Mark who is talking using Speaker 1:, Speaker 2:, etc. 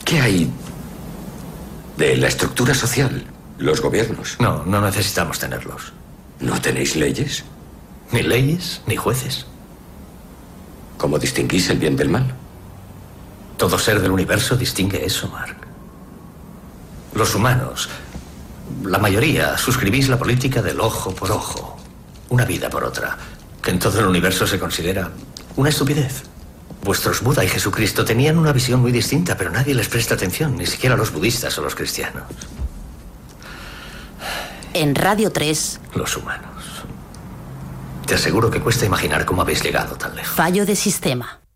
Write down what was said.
Speaker 1: ¿Qué hay de la estructura social? Los gobiernos.
Speaker 2: No necesitamos tenerlos.
Speaker 1: ¿No tenéis leyes?
Speaker 2: Ni leyes, ni jueces.
Speaker 1: ¿Cómo distinguís el bien del mal?
Speaker 2: Todo ser del universo distingue eso, Mark. Los humanos, la mayoría, suscribís la política del ojo por ojo, una vida por otra, que en todo el universo se considera una estupidez. Vuestros Buda y Jesucristo tenían una visión muy distinta, pero nadie les presta atención, ni siquiera los budistas o los cristianos.
Speaker 3: En Radio 3...
Speaker 2: Los humanos. Te aseguro que cuesta imaginar cómo habéis llegado tan lejos.
Speaker 3: Fallo de sistema.